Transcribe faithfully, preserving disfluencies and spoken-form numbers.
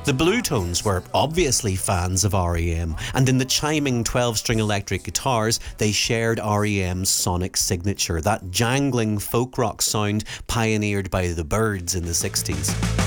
The Bluetones were obviously fans of R E M, and in the chiming twelve-string electric guitars, they shared R E M's sonic signature, that jangling folk rock sound pioneered by the Byrds in the sixties.